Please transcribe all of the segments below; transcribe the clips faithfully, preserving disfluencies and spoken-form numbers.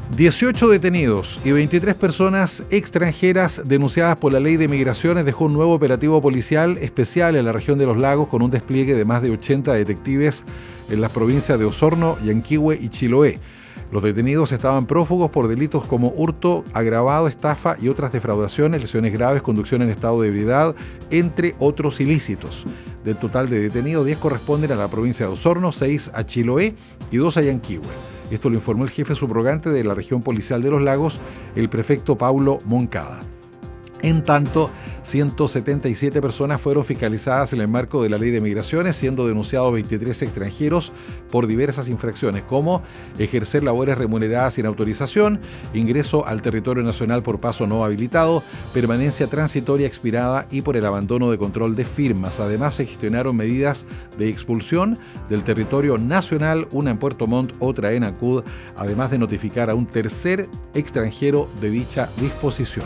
dieciocho detenidos y veintitrés personas extranjeras denunciadas por la Ley de Migraciones dejó un nuevo operativo policial especial en la región de Los Lagos con un despliegue de más de ochenta detectives en las provincias de Osorno, Yanquihue y Chiloé. Los detenidos estaban prófugos por delitos como hurto agravado, estafa y otras defraudaciones, lesiones graves, conducción en estado de ebriedad, entre otros ilícitos. Del total de detenidos, diez corresponden a la provincia de Osorno, seis a Chiloé y dos a Yanquihue. Esto lo informó el jefe subrogante de la región policial de Los Lagos, el prefecto Paulo Moncada. En tanto, ciento setenta y siete personas fueron fiscalizadas en el marco de la Ley de Migraciones, siendo denunciados veintitrés extranjeros por diversas infracciones, como ejercer labores remuneradas sin autorización, ingreso al territorio nacional por paso no habilitado, permanencia transitoria expirada y por el abandono de control de firmas. Además, se gestionaron medidas de expulsión del territorio nacional, una en Puerto Montt, otra en Ancud, además de notificar a un tercer extranjero de dicha disposición.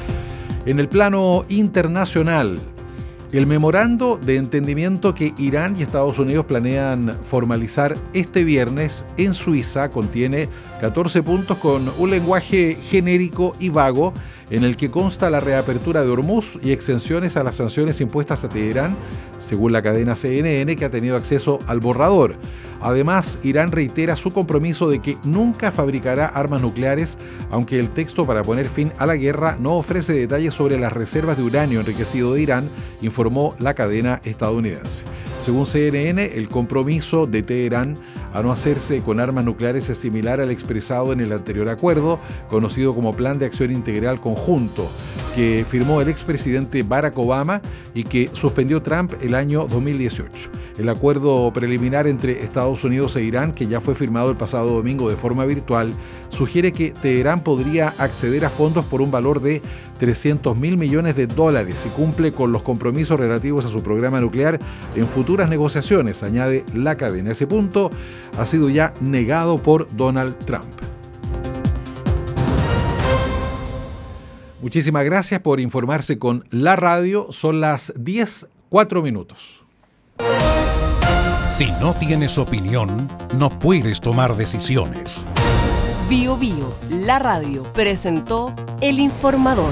En el plano internacional, el memorando de entendimiento que Irán y Estados Unidos planean formalizar este viernes en Suiza contiene catorce puntos con un lenguaje genérico y vago en el que consta la reapertura de Hormuz y exenciones a las sanciones impuestas a Teherán, según la cadena C N N, que ha tenido acceso al borrador. Además, Irán reitera su compromiso de que nunca fabricará armas nucleares, aunque el texto para poner fin a la guerra no ofrece detalles sobre las reservas de uranio enriquecido de Irán, informó la cadena estadounidense. Según C N N, el compromiso de Teherán a no hacerse con armas nucleares es similar al expresado en el anterior acuerdo, conocido como Plan de Acción Integral Conjunto, que firmó el expresidente Barack Obama y que suspendió Trump el año dos mil dieciocho. El acuerdo preliminar entre Estados Unidos e Irán, que ya fue firmado el pasado domingo de forma virtual, sugiere que Teherán podría acceder a fondos por un valor de trescientos mil millones de dólares y cumple con los compromisos relativos a su programa nuclear en futuras negociaciones, añade la cadena. Ese punto ha sido ya negado por Donald Trump. Muchísimas gracias por informarse con la radio. Son las diez, cuatro minutos. Si no tienes opinión, no puedes tomar decisiones. Bio Bio, la radio, presentó El Informador.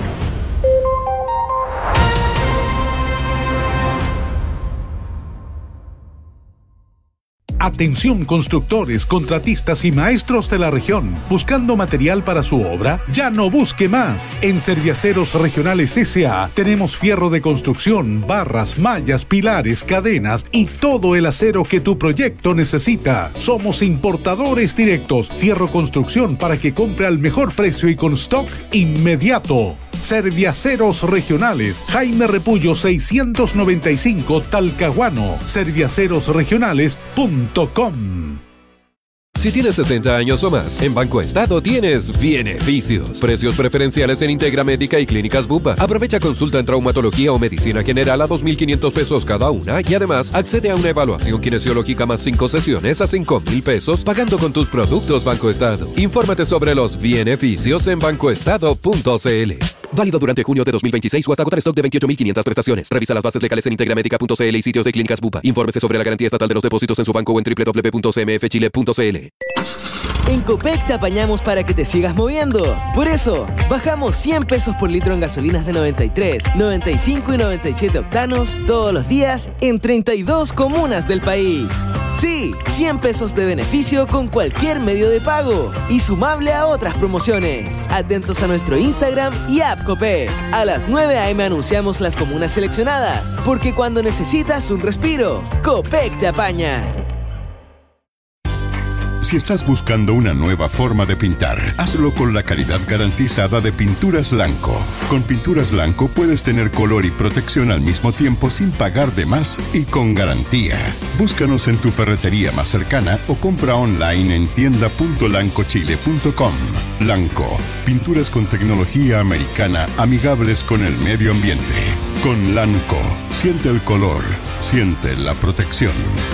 Atención constructores, contratistas y maestros de la región. ¿Buscando material para su obra? Ya no busque más. En Serviaceros Regionales S A tenemos fierro de construcción, barras, mallas, pilares, cadenas y todo el acero que tu proyecto necesita. Somos importadores directos. Fierro construcción para que compre al mejor precio y con stock inmediato. Serviaceros Regionales, Jaime Repullo seiscientos noventa y cinco, Talcahuano. serviaceros regionales punto com. Si tienes sesenta años o más, en Banco Estado tienes beneficios. Precios preferenciales en Integra Médica y Clínicas Bupa. Aprovecha consulta en traumatología o medicina general a dos mil quinientos pesos cada una y además accede a una evaluación kinesiológica más cinco sesiones a cinco mil pesos pagando con tus productos Banco Estado. Infórmate sobre los beneficios en banco estado punto c l. Válido durante junio de dos mil veintiséis o hasta agotar stock de veintiocho mil quinientas prestaciones. Revisa las bases legales en integramédica punto c l y sitios de Clínicas Bupa. Infórmese sobre la garantía estatal de los depósitos en su banco o en doble u doble u doble u punto c m f chile punto c l. En Copec te apañamos para que te sigas moviendo. Por eso, bajamos cien pesos por litro en gasolinas de noventa y tres, noventa y cinco y noventa y siete octanos todos los días en treinta y dos comunas del país. Sí, cien pesos de beneficio con cualquier medio de pago y sumable a otras promociones. Atentos a nuestro Instagram y app Copec. A las nueve a eme anunciamos las comunas seleccionadas, porque cuando necesitas un respiro, Copec te apaña. Si estás buscando una nueva forma de pintar, hazlo con la calidad garantizada de Pinturas Lanco. Con Pinturas Lanco puedes tener color y protección al mismo tiempo sin pagar de más y con garantía. Búscanos en tu ferretería más cercana o compra online en tienda punto lanco chile punto com. Lanco, pinturas con tecnología americana amigables con el medio ambiente. Con Lanco, siente el color, siente la protección.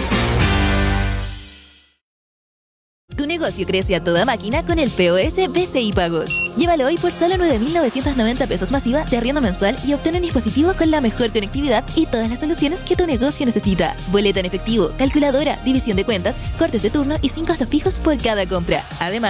Tu negocio crece a toda máquina con el P O S B C I Pagos. Llévalo hoy por solo nueve mil novecientos noventa pesos masiva de arriendo mensual y obtén un dispositivo con la mejor conectividad y todas las soluciones que tu negocio necesita. Boleta en efectivo, calculadora, división de cuentas, cortes de turno y sin costos fijos por cada compra. Además,